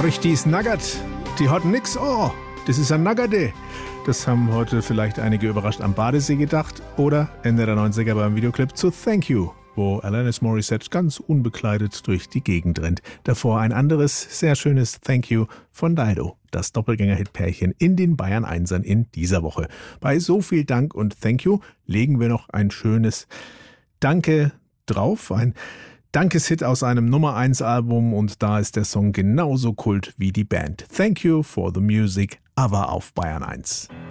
Richtig snaggert. Die hat nix. Oh, das ist ein Naggerde. Das haben heute vielleicht einige überrascht am Badesee gedacht. Oder Ende der 90er beim Videoclip zu Thank You, wo Alanis Morissette ganz unbekleidet durch die Gegend rennt. Davor ein anderes, sehr schönes Thank You von Dido. Das Doppelgänger-Hit-Pärchen in den Bayern 1ern in dieser Woche. Bei so viel Dank und Thank You legen wir noch ein schönes Danke drauf. Ein Dankeshit aus einem Nummer-1-Album und da ist der Song genauso Kult wie die Band. Thank You for the Music, aber auf Bayern 1.